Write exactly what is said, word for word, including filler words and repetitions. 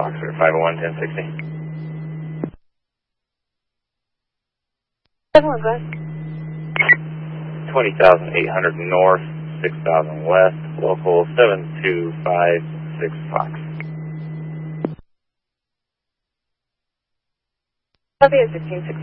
Foxtrot five oh one, ten sixty. seven one, go ahead. twenty thousand eight hundred north, six thousand west, local seven two five six Fox. Copy at sixteen sixty.